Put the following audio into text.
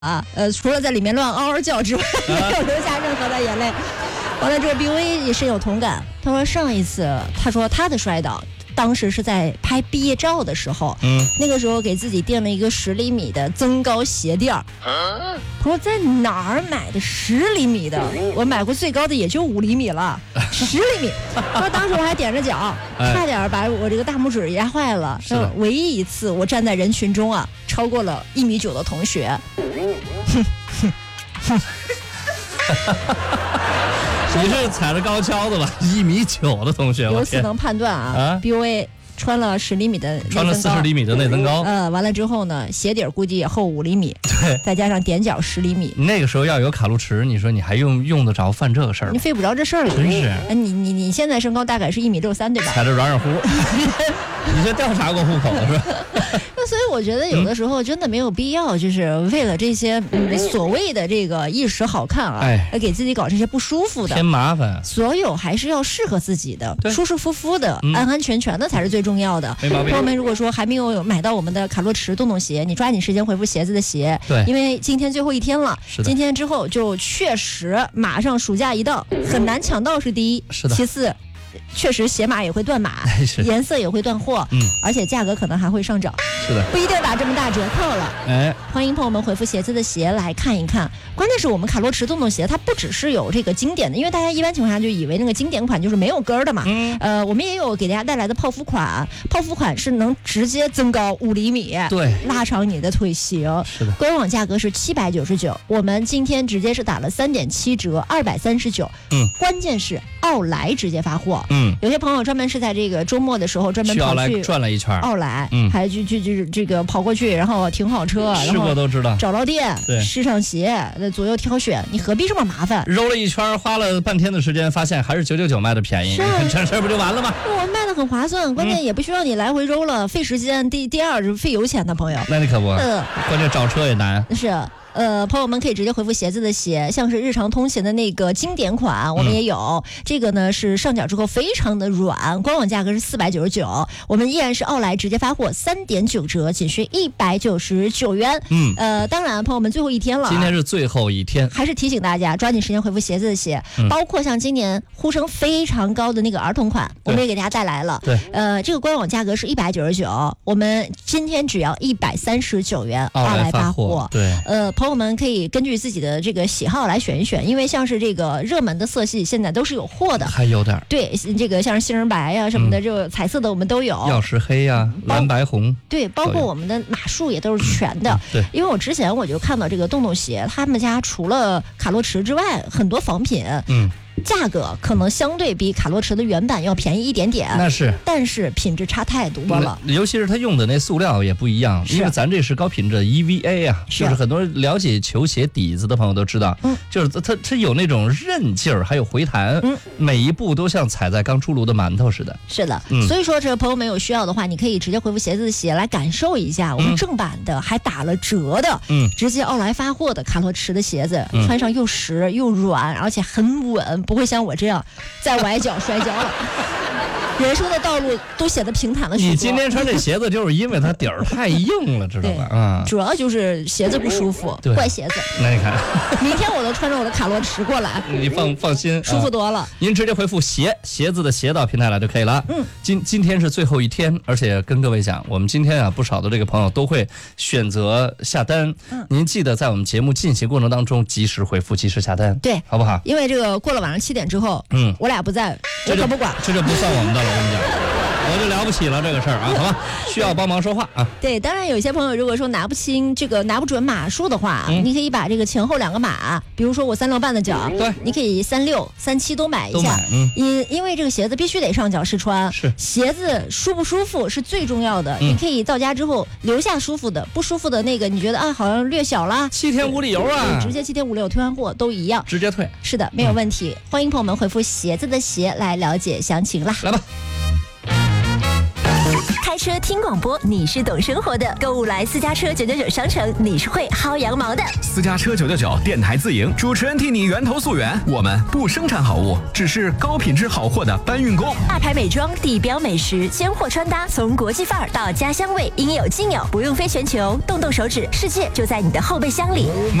除了在里面乱嗷嗷叫之外，没有留下任何的眼泪。完了之后 ，BV 也深有同感。他说上一次，他说他的摔倒，当时是在拍毕业照的时候，那个时候给自己垫了一个10厘米的增高鞋垫儿。他说在哪儿买的10厘米的？我买过最高的也就5厘米了，10厘米。他说当时我还踮着脚，差点把我这个大拇指压坏了。是唯一一次我站在人群中超过了1.9米的同学。 你是踩着高跷的吧？1.9米的同学， 由此能判断BOA 穿了10厘米的内增高， 穿了40厘米的内增高。 完了之后呢，鞋底估计也厚5厘米， 对， 再加上踮脚10厘米。 那个时候要有卡路驰，你说你还用得着犯这个事儿？ 你费不着这事儿了， 真是。 你现在身高大概是1.63米，对吧？ 踩着软乎。你这调查过户口是吧？ 那所以我觉得有的时候真的没有必要，就是为了这些所谓的这个一时好看给自己搞这些不舒服的， 添麻烦。 所有还是要适合自己的，舒舒服服的，安安全全的才是最重要的。 没毛病。 朋友们，如果说还没有买到我们的卡洛驰洞洞鞋，你抓紧时间回复鞋子的鞋，对，因为今天最后一天了，今天之后就确实马上暑假一到，很难抢到是第一， 是的， 其次。确实鞋码也会断码，颜色也会断货，而且价格可能还会上涨， 是的， 不一定打这么大折扣了。欢迎朋友们回复鞋子的鞋来看一看。关键是我们卡洛驰洞洞鞋，它不只是有这个经典的，因为大家一般情况下就以为那个经典款就是没有跟儿的嘛。我们也有给大家带来的泡芙款，泡芙款是能直接增高5厘米， 对， 拉长你的腿型。 是的， 官网价格是799，我们今天直接是打了3.7折，239。关键是奥莱直接发货。有些朋友专门是在这个周末的时候专门跑去转了一圈， 奥莱，还去这个跑过去，然后停好车， 试过都知道， 找到店，试上鞋，左右挑选，你何必这么麻烦？ 揉了一圈，花了半天的时间，发现还是999卖的便宜，这事儿不就完了吗？ 我卖的很划算，关键也不需要你来回揉了，费时间。第二是费油钱的朋友， 那你可不，关键找车也难。 是。朋友们可以直接回复鞋子的鞋，像是日常通勤的那个经典款，我们也有。这个呢是上脚之后非常的软，官网价格是499，我们依然是奥莱直接发货3.9折，仅需199元。当然，朋友们最后一天了， 今天是最后一天， 还是提醒大家抓紧时间回复鞋子的鞋，包括像今年呼声非常高的那个儿童款，我们也给大家带来了。 对， 这个官网价格是199，我们今天只要139元，奥莱发货。 对， 朋友们可以根据自己的这个喜好来选一选，因为像是这个热门的色系现在都是有货的， 还有点对，这个像是杏仁白呀什么的，这个彩色的我们都有， 曜石黑呀、蓝白红， 对，包括我们的码数也都是全的。 对， 因为我之前我就看到这个洞洞鞋，他们家除了卡洛驰之外，很多仿品，价格可能相对比卡洛驰的原版要便宜一点点， 那是， 但是品质差太多了， 尤其是他用的那塑料也不一样，因为咱这是高品质 EVA 啊，就是很多了解球鞋底子的朋友都知道，就是它有那种韧劲儿，还有回弹，每一步都像踩在刚出炉的馒头似的。 是的，所以说这个朋友们有需要的话，你可以直接回复鞋子的鞋来感受一下我们正版的，还打了折的，直接奥莱发货的卡洛驰的鞋子，穿上又实又软，而且很稳。不会像我这样在崴脚摔跤了。人生的道路都显得平坦了许多。 你今天穿这鞋子就是因为它底儿太硬了，知道吧？ 主要就是鞋子不舒服，怪鞋子。 那你看， 明天我都穿着我的卡洛驰过来， 你放心， 舒服多了。 您直接回复鞋子的鞋到平台来就可以了。今天是最后一天，而且跟各位讲，我们今天不少的这个朋友都会选择下单。您记得在我们节目进行过程当中及时回复，及时下单， 对， 好不好？ 因为这个过了晚上7点之后，我俩不在，我可不管， 这就不算我们的了。我跟你讲，我就了不起了这个事儿啊，好吧？需要帮忙说话啊。 对，当然有一些朋友如果说拿不准码数的话，你可以把这个前后2个码，比如说我36半的脚， 对， 你可以36、37都买一下。因为这个鞋子必须得上脚试穿， 是鞋子舒不舒服是最重要的。你可以到家之后留下舒服的，不舒服的那个你觉得好像略小啦 ，7天无理由啊， 直接7天无理由退换货都一样， 直接退。 是的，没有问题。欢迎朋友们回复鞋子的鞋来了解详情啦。 来吧。 开车听广播，你是懂生活的；购物来私家车999商城，你是会薅羊毛的。 私家车999电台自营，主持人替你源头溯源。我们不生产好物，只是高品质好货的搬运工。 大牌美妆、地标美食、鲜货穿搭，从国际范儿到家乡味，应有尽有，不用飞全球，动动手指，世界就在你的后备箱里。